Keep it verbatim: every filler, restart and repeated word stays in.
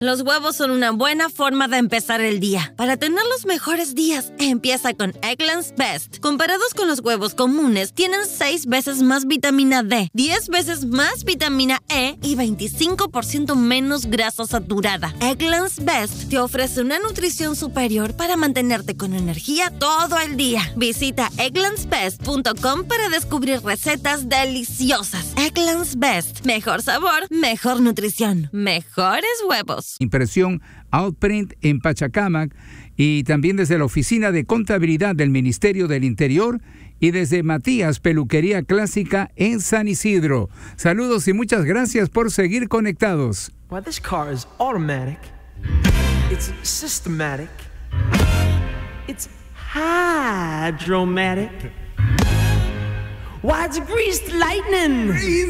Los huevos son una buena forma de empezar el día. Para tener los mejores días, empieza con Eggland's Best. Comparados con los huevos comunes, tienen seis veces más vitamina D, diez veces más vitamina E y veinticinco por ciento menos grasa saturada. Eggland's Best te ofrece una nutrición superior para mantenerte con energía todo el día. Visita egglands best punto com para descubrir recetas deliciosas. Eggland's Best. Mejor sabor, mejor nutrición, mejores huevos. Impresión Outprint en Pachacamac y también desde la Oficina de Contabilidad del Ministerio del Interior y desde Matías Peluquería Clásica en San Isidro. Saludos y muchas gracias por seguir conectados. Why, this car is automatic. It's systematic. It's hydromatic. Why, it's greased lightning.